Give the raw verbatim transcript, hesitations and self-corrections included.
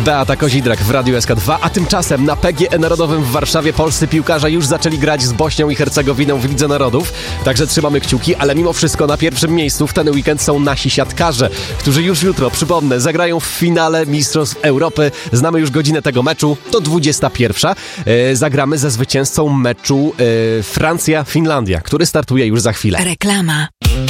Beata Kozidrak w Radiu S K dwa, a tymczasem na P G E Narodowym w Warszawie polscy piłkarze już zaczęli grać z Bośnią i Hercegowiną w Lidze Narodów, także trzymamy kciuki, ale mimo wszystko na pierwszym miejscu w ten weekend są nasi siatkarze, którzy już jutro, przypomnę, zagrają w finale Mistrzostw Europy. Znamy już godzinę tego meczu, to dwudziesta pierwsza. E, zagramy ze zwycięzcą meczu e, Francja-Finlandia, który startuje już za chwilę. Reklama.